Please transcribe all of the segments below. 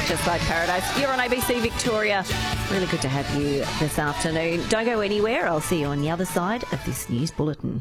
Just Like Paradise. You're on ABC Victoria. Really good to have you this afternoon. Don't go anywhere. I'll see you on the other side of this news bulletin.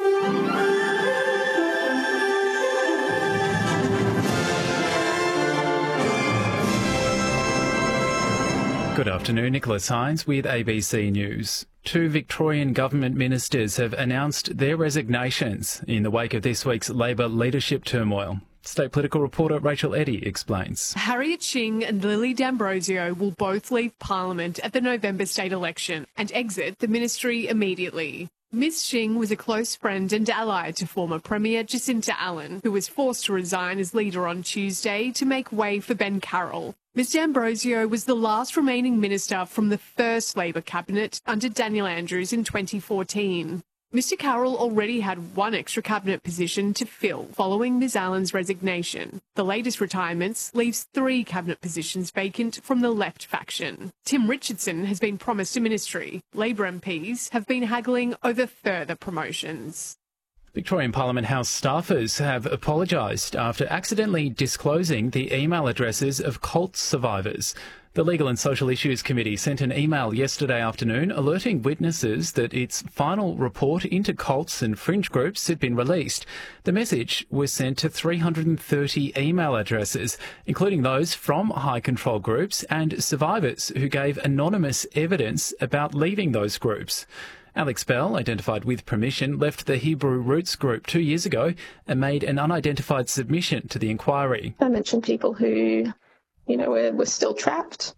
Good afternoon, Nicholas Hines with ABC News. 2 Victorian government ministers have announced their resignations in the wake of this week's Labor leadership turmoil. State political reporter Rachel Eddy explains. Harriet Shing and Lily D'Ambrosio will both leave Parliament at the November state election and exit the ministry immediately. Ms Shing was a close friend and ally to former Premier Jacinta Allen, who was forced to resign as leader on Tuesday to make way for Ben Carroll. Ms D'Ambrosio was the last remaining minister from the first Labor cabinet under Daniel Andrews in 2014. Mr Carroll already had one extra cabinet position to fill following Ms Allen's resignation. The latest retirements leaves 3 cabinet positions vacant from the left faction. Tim Richardson has been promised a ministry. Labor MPs have been haggling over further promotions. Victorian Parliament House staffers have apologised after accidentally disclosing the email addresses of cult survivors. The Legal and Social Issues Committee sent an email yesterday afternoon alerting witnesses that its final report into cults and fringe groups had been released. The message was sent to 330 email addresses, including those from high control groups and survivors who gave anonymous evidence about leaving those groups. Alex Bell, identified with permission, left the Hebrew Roots group 2 years ago and made an unidentified submission to the inquiry. I mentioned people who, were still trapped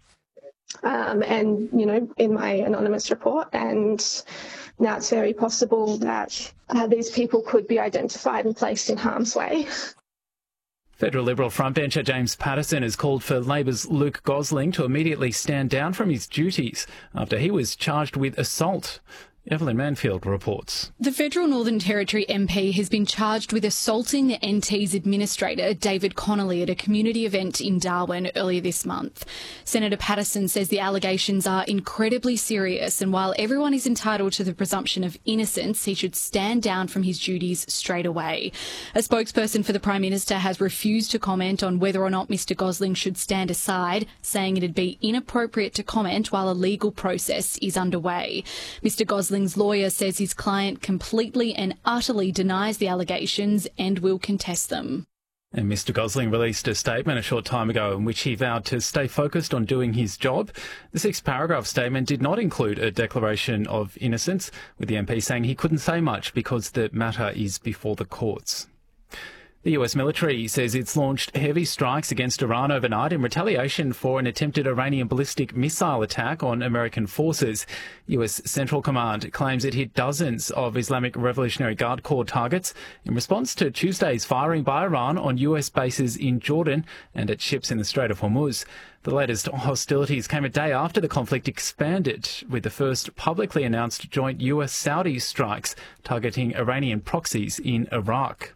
and, in my anonymous report. And now it's very possible that these people could be identified and placed in harm's way. Federal Liberal frontbencher James Paterson has called for Labor's Luke Gosling to immediately stand down from his duties after he was charged with assault. Evelyn Manfield reports. The Federal Northern Territory MP has been charged with assaulting the NT's administrator, David Connolly, at a community event in Darwin earlier this month. Senator Paterson says the allegations are incredibly serious, and while everyone is entitled to the presumption of innocence, he should stand down from his duties straight away. A spokesperson for the Prime Minister has refused to comment on whether or not Mr Gosling should stand aside, saying it'd be inappropriate to comment while a legal process is underway. Mr Gosling's lawyer says his client completely and utterly denies the allegations and will contest them. And Mr Gosling released a statement a short time ago in which he vowed to stay focused on doing his job. The 6-paragraph statement did not include a declaration of innocence, with the MP saying he couldn't say much because the matter is before the courts. The US military says it's launched heavy strikes against Iran overnight in retaliation for an attempted Iranian ballistic missile attack on American forces. US Central Command claims it hit dozens of Islamic Revolutionary Guard Corps targets in response to Tuesday's firing by Iran on US bases in Jordan and at ships in the Strait of Hormuz. The latest hostilities came a day after the conflict expanded, with the first publicly announced joint US-Saudi strikes targeting Iranian proxies in Iraq.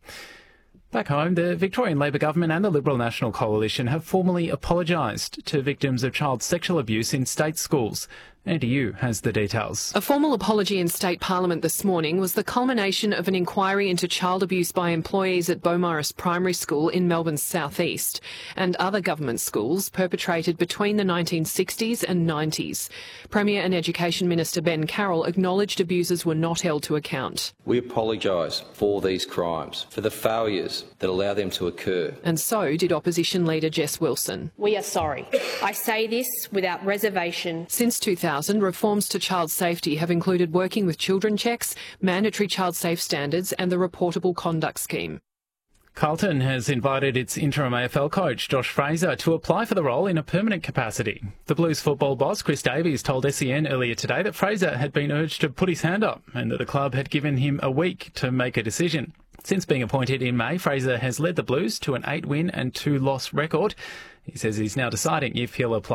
Back home, the Victorian Labor government and the Liberal National Coalition have formally apologised to victims of child sexual abuse in state schools. Andy Yu has the details. A formal apology in State Parliament this morning was the culmination of an inquiry into child abuse by employees at Beaumaris Primary School in Melbourne's southeast and other government schools perpetrated between the 1960s and 90s. Premier and Education Minister Ben Carroll acknowledged abusers were not held to account. We apologise for these crimes, for the failures that allow them to occur. And so did Opposition Leader Jess Wilson. We are sorry. I say this without reservation. Since 2000, reforms to child safety have included working with children checks, mandatory child safe standards and the reportable conduct scheme. Carlton has invited its interim AFL coach, Josh Fraser, to apply for the role in a permanent capacity. The Blues football boss, Chris Davies, told SEN earlier today that Fraser had been urged to put his hand up and that the club had given him a week to make a decision. Since being appointed in May, Fraser has led the Blues to an 8-win and 2-loss record. He says he's now deciding if he'll apply